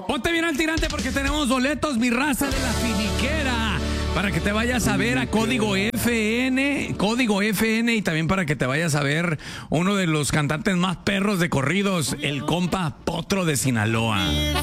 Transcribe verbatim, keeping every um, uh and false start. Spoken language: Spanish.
Ponte bien al tirante porque tenemos boletos, mi raza de la finiquera, para que te vayas a ver a Código F N, Código F N, y también para que te vayas a ver uno de los cantantes más perros de corridos, el compa Potro de Sinaloa.